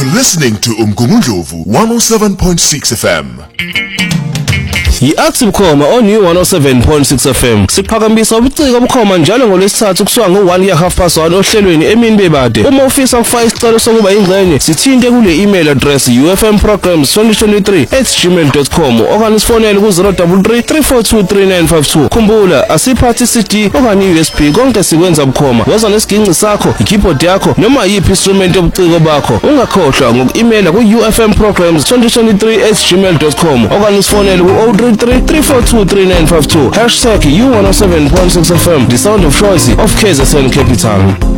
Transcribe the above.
listening to Umgungundlovu 107.6 FM. Yi-Active Khoma on New 107.6 FM. Siphakamisa ubuciko obukhoma njalo ngolwesithathu kusuka ngo-1 ya1:30 ohlelweni emini bebade. Uma ufisa ukufaka isicelo sokuba ingxenye, sithinte kule email address ufmprograms2023@gmail.com okanye usifonele ku-033 342 3952. Khumbula, asiphathi CD okanye USB, konke sikwenza bukhoma. Woza nesiginci sakho, i-keyboard yakho noma yiphi instrument yobuciko bakho. Ungakhohlwa ngoku-emaila ku-ufmprograms2023@gmail.com okanye usifonele ku-033 342 3952. #U107.6 FM, the sound of choice of KZN Capital.